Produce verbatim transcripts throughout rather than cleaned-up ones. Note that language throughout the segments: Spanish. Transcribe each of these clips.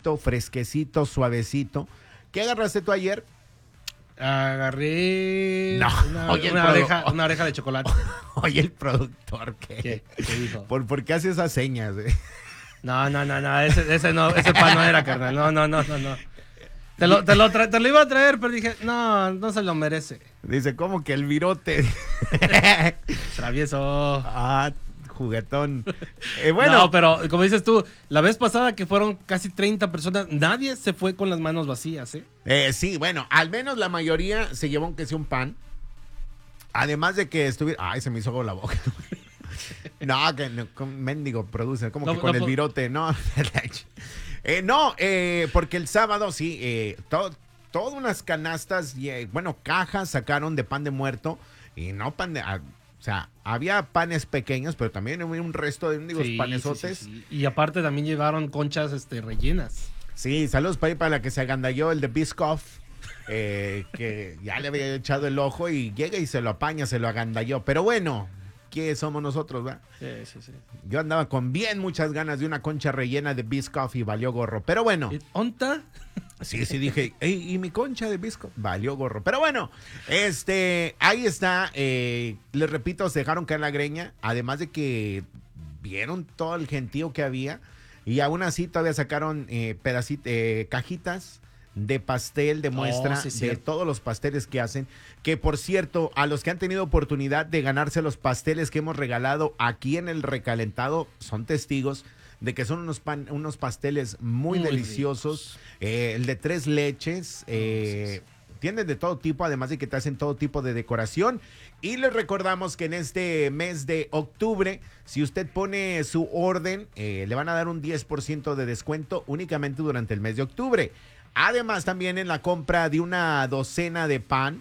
calientito, fresquecito, suavecito. ¿Qué agarraste tú ayer? Agarré No, una, oye, una, produ- oreja, una oreja de chocolate. Oye, el productor, ¿qué? ¿Qué? ¿Qué dijo? ¿Por, por qué hace esas señas? eh? No, no, no, no, ese, ese no, ese pan no era, carnal. No, no, no, no, no. Te lo, te, lo tra- te lo iba a traer, pero dije, no, no se lo merece. Dice, ¿cómo que el virote? Travieso. Ah, juguetón. Eh, bueno, No, pero como dices tú, la vez pasada que fueron casi treinta personas, nadie se fue con las manos vacías, ¿eh? eh, sí, bueno, al menos la mayoría se llevó aunque sea un pan. Además de que estuviera... Ay, se me hizo agua la boca. No, que no, con mendigo produce, como No, que con no, el po- virote, no. Eh, no, eh, porque el sábado sí, eh, to- todas unas canastas, y, eh, bueno, cajas sacaron de pan de muerto y no pan de... ah, o sea, había panes pequeños, pero también había un resto de digo, Sí, panesotes. sí, sí, sí. Y aparte también llevaron conchas este, rellenas. Sí, saludos para ahí para la que se agandalló el de Biscoff, eh, que ya le había echado el ojo y llega y se lo apaña, se lo agandalló. Pero bueno, ¿qué somos nosotros, verdad? Sí, sí, sí. Yo andaba con bien muchas ganas de una concha rellena de Biscoff y valió gorro. Pero bueno, ¿Onta? sí, sí dije, "Ey, ¿y mi concha de Biscoff?" Valió gorro. Pero bueno, este, ahí está. Eh, les repito, se dejaron caer la greña. Además de que vieron todo el gentío que había. Y aún así todavía sacaron eh, pedacit- eh, cajitas de pastel, de muestra, sí, de cierto. todos los pasteles que hacen. Que por cierto, a los que han tenido oportunidad de ganarse los pasteles que hemos regalado aquí en el recalentado, son testigos de que son unos, pan, unos pasteles muy, Muy deliciosos. Eh, el de tres leches, eh, tienen de todo tipo, además de que te hacen todo tipo de decoración. Y les recordamos que en este mes de octubre, si usted pone su orden, eh, le van a dar un diez por ciento de descuento únicamente durante el mes de octubre. Además, también en la compra de una docena de pan,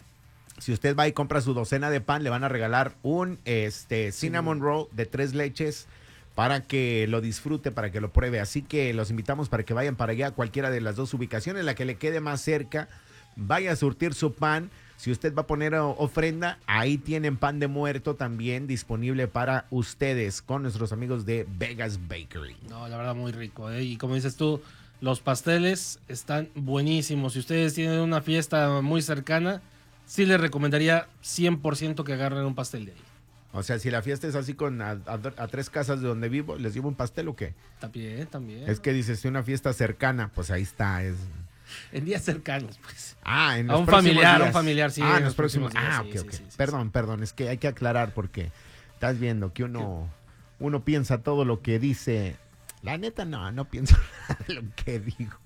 si usted va y compra su docena de pan, le van a regalar un este, cinnamon roll de tres leches para que lo disfrute, para que lo pruebe. Así que los invitamos para que vayan para allá a cualquiera de las dos ubicaciones, la que le quede más cerca. Vaya a surtir su pan. Si usted va a poner o- ofrenda, ahí tienen pan de muerto también disponible para ustedes con nuestros amigos de Vegas Bakery. No, la verdad muy rico, ¿eh? Y como dices tú, los pasteles están buenísimos. Si ustedes tienen una fiesta muy cercana, sí les recomendaría cien por ciento que agarren un pastel de ahí. O sea, si la fiesta es así con a, a- a tres casas de donde vivo, ¿les llevo un pastel o qué? También, también. Es que dices, si una fiesta cercana, pues ahí está. Es... En días cercanos, pues. Ah, en A los un próximos familiar, a un días. familiar, sí, Ah, en en los los próximos. próximos Ah, días, ok, sí, ok. sí, sí, perdón, perdón, es que hay que aclarar porque estás viendo que uno, uno piensa todo lo que dice. La neta, no, no pienso nada de lo que digo.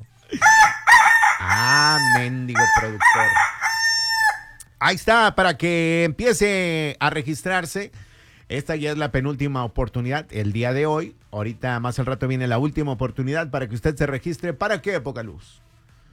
Ah, mendigo productor. Ahí está, para que empiece a registrarse. Esta ya es la penúltima oportunidad el día de hoy. Ahorita más al rato viene la última oportunidad para que usted se registre. ¿Para qué, Poca Luz?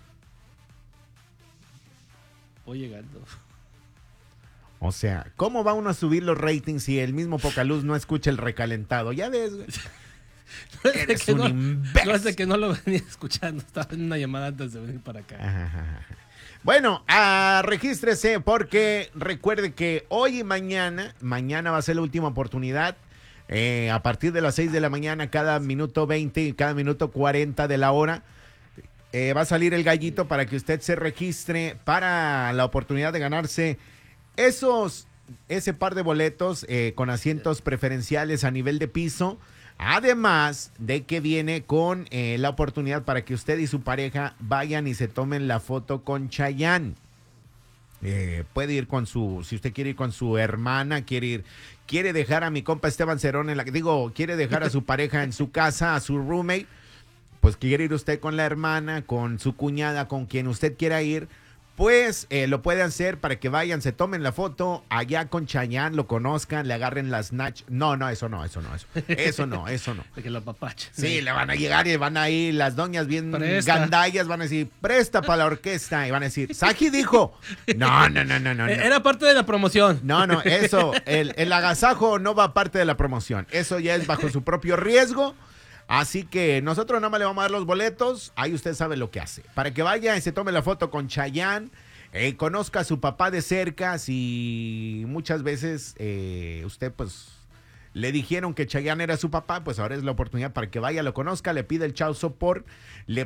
Voy llegando. O sea, ¿cómo va uno a subir los ratings si el mismo Poca Luz no escucha el recalentado? Ya ves, güey. No es, de Eres que un no, imbécil. no es de que no lo venía escuchando. Estaba en una llamada antes de venir para acá. Ajá, ajá, ajá. Bueno, ah, regístrese porque recuerde que hoy y mañana, mañana va a ser la última oportunidad. Eh, a partir de las seis de la mañana, cada minuto veinte y cada minuto cuarenta de la hora, eh, va a salir el gallito para que usted se registre para la oportunidad de ganarse esos, ese par de boletos eh, con asientos preferenciales a nivel de piso. Además de que viene con eh, la oportunidad para que usted y su pareja vayan y se tomen la foto con Chayanne. Eh, puede ir con su, si usted quiere ir con su hermana, quiere ir, quiere dejar a mi compa Esteban Cerón en la que digo, quiere dejar a su pareja en su casa, a su roommate, pues quiere ir usted con la hermana, con su cuñada, con quien usted quiera ir. Pues eh, lo puede hacer para que vayan, se tomen la foto allá con Chayanne, lo conozcan, le agarren las nach. No, no, eso no, eso no, eso. Eso no, eso no. De que la papacha. Sí, le van a llegar y van a ir las doñas bien Presta. gandallas, van a decir, presta para la orquesta. Y van a decir, Saji dijo. No, no, no, no, no. no. Eh, Era parte de la promoción. No, no, eso, el, el agasajo no va parte de la promoción. Eso ya es bajo su propio riesgo. Así que nosotros nada más le vamos a dar los boletos. Ahí usted sabe lo que hace. Para que vaya y se tome la foto con Chayanne. Eh, conozca a su papá de cerca. Si muchas veces eh, usted pues le dijeron que Chayanne era su papá, pues ahora es la oportunidad para que vaya, lo conozca, le pide el chao sopor, le